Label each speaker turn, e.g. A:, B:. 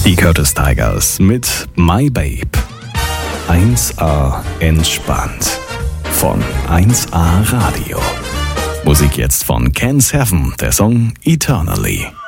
A: Die Curtis Tigers mit My Babe. 1A entspannt. Von 1A Radio. Musik jetzt von Ken Seven, der Song Eternally.